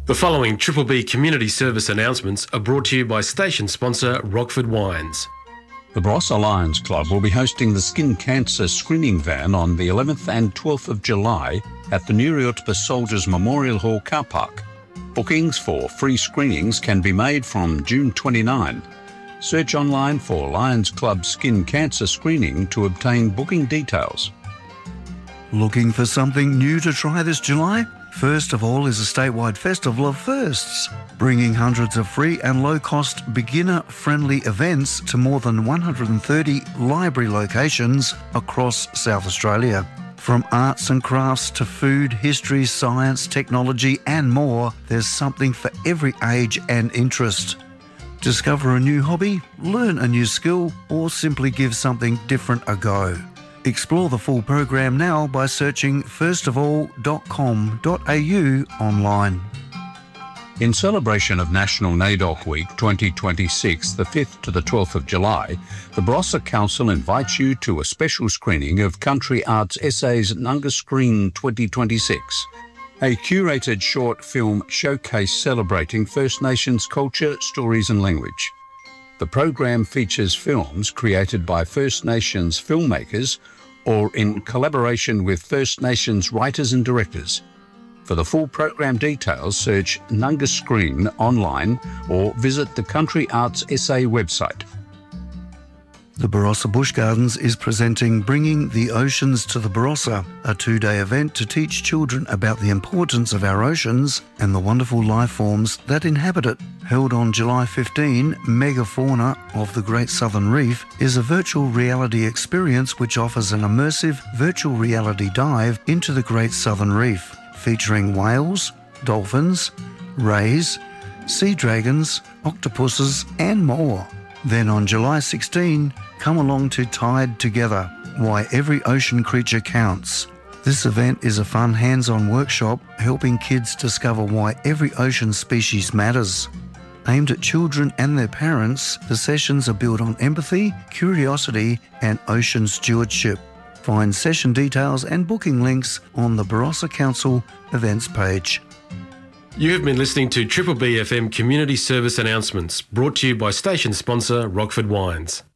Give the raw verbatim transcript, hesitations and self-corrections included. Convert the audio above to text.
The following Triple B community service announcements are brought to you by station sponsor Rockford Wines. The Barossa Lions Club will be hosting the Skin Cancer Screening Van on the eleventh and twelfth of July at the Nuriotpa Soldiers Memorial Hall car park. Bookings for free screenings can be made from June twenty-ninth. Search online for Lions Club Skin Cancer Screening to obtain booking details. Looking for something new to try this July? First of all is a statewide festival of firsts, bringing hundreds of free and low-cost beginner-friendly events to more than one hundred thirty library locations across South Australia. From arts and crafts to food, history, science, technology and more, there's something for every age and interest. Discover a new hobby, learn a new skill, or simply give something different a go. Explore the full program now by searching first of all dot com dot a u online. In celebration of National NAIDOC Week twenty twenty-six, the fifth to the twelfth of July, the Barossa Council invites you to a special screening of Country Arts S A's Nunga Screen twenty twenty-six, a curated short film showcase celebrating First Nations culture, stories and language. The program features films created by First Nations filmmakers or in collaboration with First Nations writers and directors. For the full program details, search Nunga Screen online or visit the Country Arts S A website. The Barossa Bush Gardens is presenting Bringing the Oceans to the Barossa, a two-day event to teach children about the importance of our oceans and the wonderful life forms that inhabit it. Held on July fifteenth, Megafauna of the Great Southern Reef is a virtual reality experience which offers an immersive virtual reality dive into the Great Southern Reef, featuring whales, dolphins, rays, sea dragons, octopuses and more. Then on July sixteenth, come along to Tide Together, Why Every Ocean Creature Counts. This event is a fun hands-on workshop helping kids discover why every ocean species matters. Aimed at children and their parents, the sessions are built on empathy, curiosity and ocean stewardship. Find session details and booking links on the Barossa Council events page. You have been listening to Triple B F M community service announcements brought to you by station sponsor Rockford Wines.